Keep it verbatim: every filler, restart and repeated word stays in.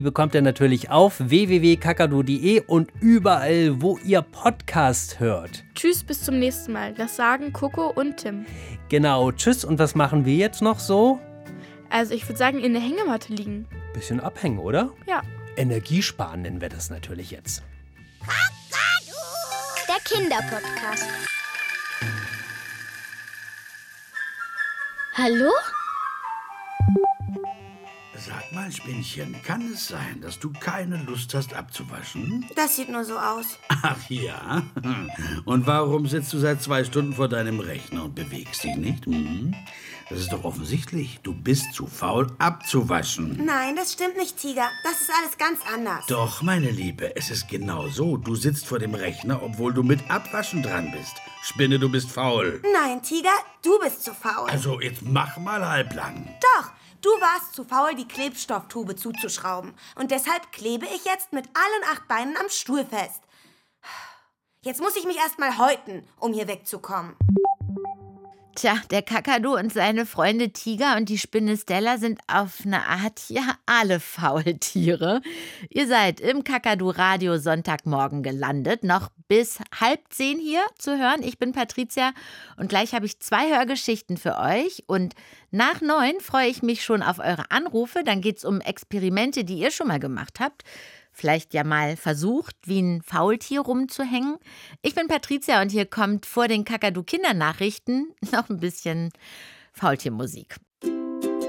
bekommt ihr natürlich auf w w w punkt kakadu punkt de und überall, wo ihr Podcast hört. Tschüss, bis zum nächsten Mal. Das sagen Coco und Tim. Genau, tschüss. Und was machen wir jetzt noch so? Also ich würde sagen, in der Hängematte liegen. Bisschen abhängen, oder? Ja. Energiesparen nennen wir das natürlich jetzt. Der Kinderpodcast. Hallo? Sag mal, Spinnchen, kann es sein, dass du keine Lust hast abzuwaschen? Das sieht nur so aus. Ach ja? Und warum sitzt du seit zwei Stunden vor deinem Rechner und bewegst dich nicht? Hm? Das ist doch offensichtlich. Du bist zu faul, abzuwaschen. Nein, das stimmt nicht, Tiger. Das ist alles ganz anders. Doch, meine Liebe, es ist genau so. Du sitzt vor dem Rechner, obwohl du mit Abwaschen dran bist. Spinne, du bist faul. Nein, Tiger, du bist zu faul. Also, jetzt mach mal halblang. Doch, du warst zu faul, die Klebstofftube zuzuschrauben. Und deshalb klebe ich jetzt mit allen acht Beinen am Stuhl fest. Jetzt muss ich mich erst mal häuten, um hier wegzukommen. Tja, der Kakadu und seine Freunde Tiger und die Spinne Stella sind auf eine Art ja alle Faultiere. Ihr seid im Kakadu-Radio Sonntagmorgen gelandet, noch bis halb zehn hier zu hören. Ich bin Patricia und gleich habe ich zwei Hörgeschichten für euch. Und nach neun freue ich mich schon auf eure Anrufe. Dann geht es um Experimente, die ihr schon mal gemacht habt. Vielleicht ja mal versucht, wie ein Faultier rumzuhängen. Ich bin Patricia und hier kommt vor den Kakadu-Kindernachrichten noch ein bisschen Faultiermusik.